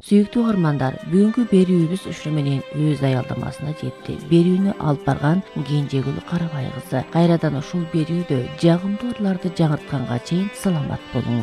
Сүйүктүү угармандар, бүгүнкү берүүбүз ушуну менен өз аялдамасына жетти. Берүүнү алып барган Кенжегүл Карабай кызы. Кайрадан ушул берүүдө жагымдуу ырларды жаңыртканга чейин саламат болуңуз.